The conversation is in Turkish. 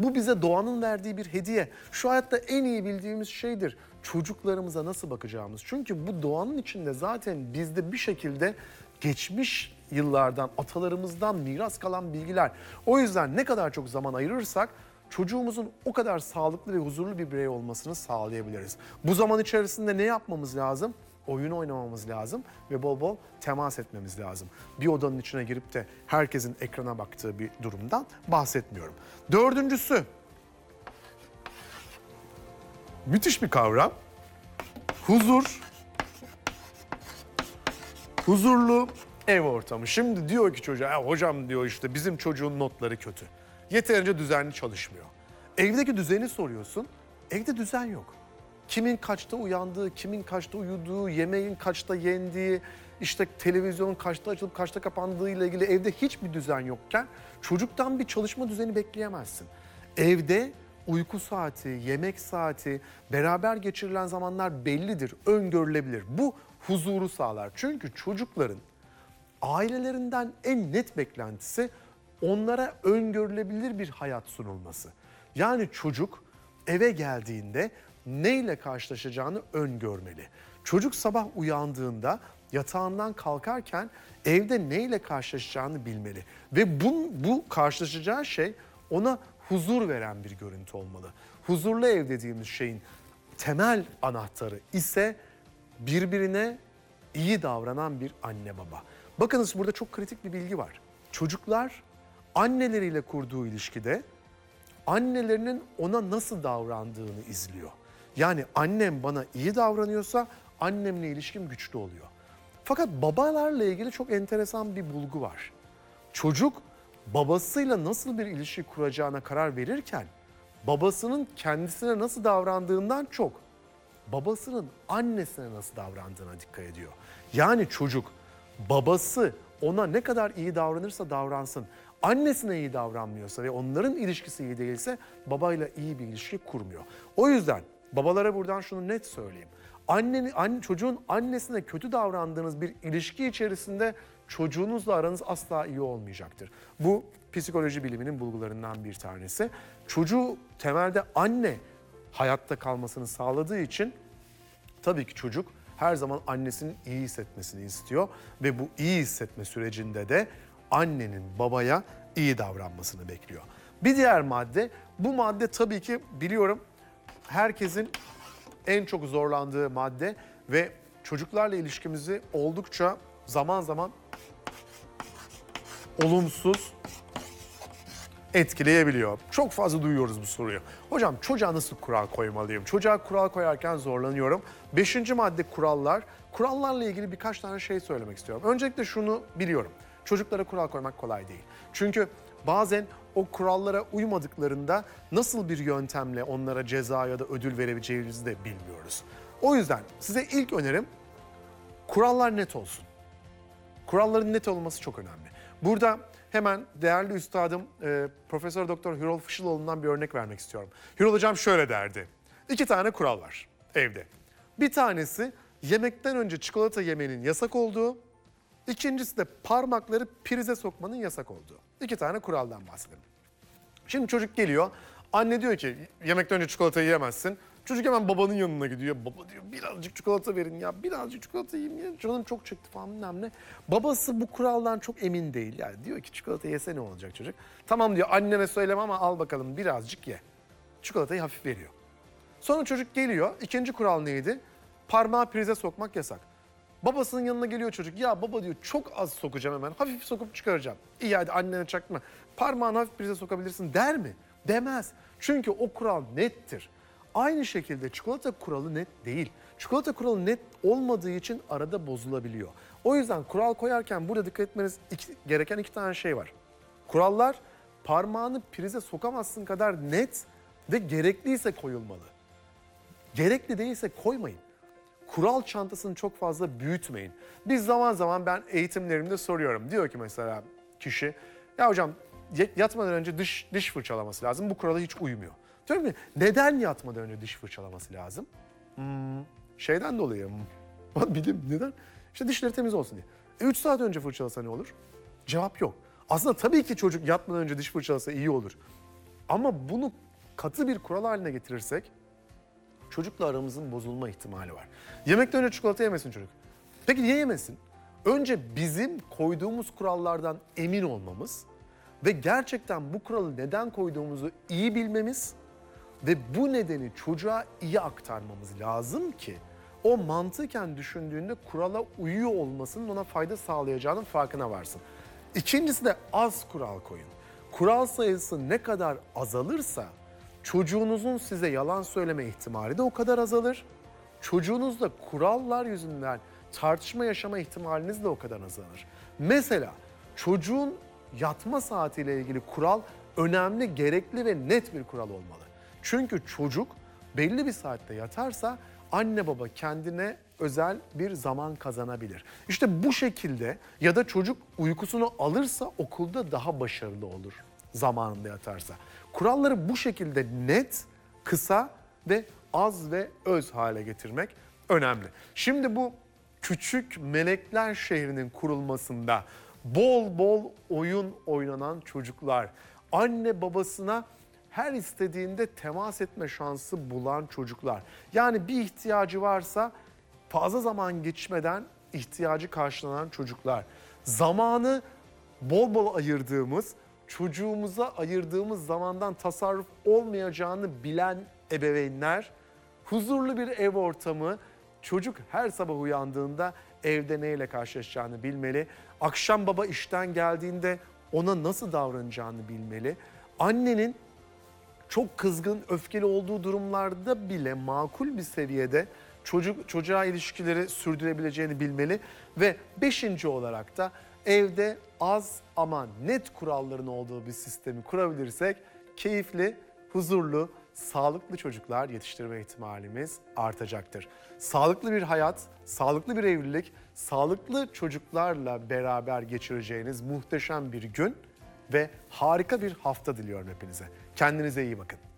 Bu bize doğanın verdiği bir hediye. Şu hayatta en iyi bildiğimiz şeydir. Çocuklarımıza nasıl bakacağımız. Çünkü bu doğanın içinde zaten bizde bir şekilde geçmiş yıllardan, atalarımızdan miras kalan bilgiler. O yüzden ne kadar çok zaman ayırırsak çocuğumuzun o kadar sağlıklı ve huzurlu bir birey olmasını sağlayabiliriz. Bu zaman içerisinde ne yapmamız lazım? Oyun oynamamız lazım ve bol bol temas etmemiz lazım. Bir odanın içine girip de herkesin ekrana baktığı bir durumdan bahsetmiyorum. Dördüncüsü, müthiş bir kavram. Huzur. Huzurlu ev ortamı. Şimdi diyor ki çocuğa, hocam diyor işte bizim çocuğun notları kötü. Yeterince düzenli çalışmıyor. Evdeki düzeni soruyorsun, evde düzen yok. Kimin kaçta uyandığı, kimin kaçta uyuduğu, yemeğin kaçta yendiği, işte televizyonun kaçta açılıp kaçta kapandığı ile ilgili evde hiçbir düzen yokken çocuktan bir çalışma düzeni bekleyemezsin. Evde uyku saati, yemek saati, beraber geçirilen zamanlar bellidir, öngörülebilir. Bu huzuru sağlar. Çünkü çocukların ailelerinden en net beklentisi onlara öngörülebilir bir hayat sunulması. Yani çocuk eve geldiğinde neyle karşılaşacağını öngörmeli. Çocuk sabah uyandığında yatağından kalkarken evde neyle karşılaşacağını bilmeli. Ve bu karşılaşacağı şey ona huzur veren bir görüntü olmalı. Huzurlu ev dediğimiz şeyin temel anahtarı ise birbirine iyi davranan bir anne baba. Bakınız burada çok kritik bir bilgi var. Çocuklar anneleriyle kurduğu ilişkide annelerinin ona nasıl davrandığını izliyor. Yani annem bana iyi davranıyorsa annemle ilişkim güçlü oluyor. Fakat babalarla ilgili çok enteresan bir bulgu var. Çocuk babasıyla nasıl bir ilişki kuracağına karar verirken babasının kendisine nasıl davrandığından çok babasının annesine nasıl davrandığına dikkat ediyor. Yani çocuk babası ona ne kadar iyi davranırsa davransın, annesine iyi davranmıyorsa ve onların ilişkisi iyi değilse babayla iyi bir ilişki kurmuyor. O yüzden babalara buradan şunu net söyleyeyim. Çocuğun annesine kötü davrandığınız bir ilişki içerisinde çocuğunuzla aranız asla iyi olmayacaktır. Bu psikoloji biliminin bulgularından bir tanesi. Çocuğu temelde anne hayatta kalmasını sağladığı için tabii ki çocuk her zaman annesinin iyi hissetmesini istiyor ve bu iyi hissetme sürecinde de annenin babaya iyi davranmasını bekliyor. Bir diğer madde, bu madde tabii ki biliyorum herkesin en çok zorlandığı madde ve çocuklarla ilişkimizi oldukça zaman zaman olumsuz etkileyebiliyor. Çok fazla duyuyoruz bu soruyu. Hocam çocuğa nasıl kural koymalıyım? Çocuğa kural koyarken zorlanıyorum. 5. madde kurallar. Kurallarla ilgili birkaç tane şey söylemek istiyorum. Öncelikle şunu biliyorum. Çocuklara kural koymak kolay değil. Çünkü bazen o kurallara uymadıklarında nasıl bir yöntemle onlara ceza ya da ödül verebileceğimizi de bilmiyoruz. O yüzden size ilk önerim kurallar net olsun. Kuralların net olması çok önemli. Burada hemen değerli üstadım Profesör Doktor Hürol Fışıloğlu'ndan bir örnek vermek istiyorum. Hürol hocam şöyle derdi. 2 tane kural var evde. Bir tanesi yemekten önce çikolata yemenin yasak olduğu, ikincisi de parmakları prize sokmanın yasak olduğu. 2 tane kuraldan bahsedelim. Şimdi çocuk geliyor, anne diyor ki yemekten önce çikolata yiyemezsin. Çocuk hemen babanın yanına gidiyor. Baba diyor birazcık çikolata verin ya, birazcık çikolata yiyeyim ya. Canım çok çekti falan bilmem ne. Babası bu kuraldan çok emin değil. Yani diyor ki çikolata yese ne olacak çocuk? Tamam diyor annene söyleme ama al bakalım birazcık ye. Çikolatayı hafif veriyor. Sonra çocuk geliyor. İkinci kural neydi? Parmağı prize sokmak yasak. Babasının yanına geliyor çocuk. Ya baba diyor çok az sokacağım hemen. Hafif sokup çıkaracağım. İyi hadi annene çakma. Parmağını hafif prize sokabilirsin der mi? Demez. Çünkü o kural nettir. Aynı şekilde çikolata kuralı net değil. Çikolata kuralı net olmadığı için arada bozulabiliyor. O yüzden kural koyarken burada dikkat etmeniz gereken 2 tane şey var. Kurallar parmağını prize sokamazsın kadar net ve gerekliyse koyulmalı. Gerekli değilse koymayın. Kural çantasını çok fazla büyütmeyin. Biz zaman zaman ben eğitimlerimde soruyorum. Diyor ki mesela kişi, ya hocam yatmadan önce diş fırçalaması lazım. Bu kurala hiç uymuyor. Diyorum ki neden yatmadan önce diş fırçalaması lazım? Şeyden dolayı. Bilim neden? İşte dişleri temiz olsun diye. 3 saat önce fırçalasa ne olur? Cevap yok. Aslında tabii ki çocuk yatmadan önce diş fırçalasa iyi olur. Ama bunu katı bir kural haline getirirsek çocukla aramızın bozulma ihtimali var. Yemekten önce çikolata yemesin çocuk. Peki niye yemesin? Önce bizim koyduğumuz kurallardan emin olmamız ve gerçekten bu kuralı neden koyduğumuzu iyi bilmemiz ve bu nedeni çocuğa iyi aktarmamız lazım ki o mantıken düşündüğünde kurala uyuyor olmasının ona fayda sağlayacağının farkına varsın. İkincisi de az kural koyun. Kural sayısı ne kadar azalırsa çocuğunuzun size yalan söyleme ihtimali de o kadar azalır. Çocuğunuzla kurallar yüzünden tartışma yaşama ihtimaliniz de o kadar azalır. Mesela çocuğun yatma saatiyle ilgili kural önemli, gerekli ve net bir kural olmalı. Çünkü çocuk belli bir saatte yatarsa anne baba kendine özel bir zaman kazanabilir. İşte bu şekilde ya da çocuk uykusunu alırsa okulda daha başarılı olur zamanında yatarsa. Kuralları bu şekilde net, kısa ve az ve öz hale getirmek önemli. Şimdi bu küçük melekler şehrinin kurulmasında bol bol oyun oynanan çocuklar, anne babasına her istediğinde temas etme şansı bulan çocuklar. Yani bir ihtiyacı varsa fazla zaman geçmeden ihtiyacı karşılanan çocuklar. Zamanı bol bol ayırdığımız, çocuğumuza ayırdığımız zamandan tasarruf olmayacağını bilen ebeveynler, huzurlu bir ev ortamı, çocuk her sabah uyandığında evde neyle karşılaşacağını bilmeli. Akşam baba işten geldiğinde ona nasıl davranacağını bilmeli. Annenin çok kızgın, öfkeli olduğu durumlarda bile makul bir seviyede çocuğa ilişkileri sürdürebileceğini bilmeli. Ve 5. olarak da evde az ama net kuralların olduğu bir sistemi kurabilirsek keyifli, huzurlu, sağlıklı çocuklar yetiştirme ihtimalimiz artacaktır. Sağlıklı bir hayat, sağlıklı bir evlilik, sağlıklı çocuklarla beraber geçireceğiniz muhteşem bir gün ve harika bir hafta diliyorum hepinize. Kendinize iyi bakın.